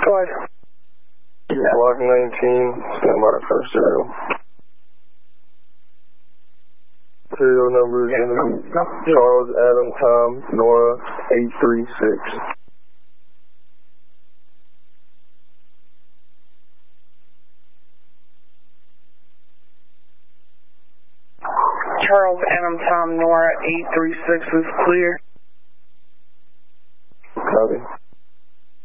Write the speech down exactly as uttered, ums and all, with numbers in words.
Go ahead. Yeah. Block nineteen, stand by for serial. Serial numbers in the Charles, Adam, Tom, Nora, eight three six. Charles, Adam, Tom, Nora, eight three six is clear. Copy.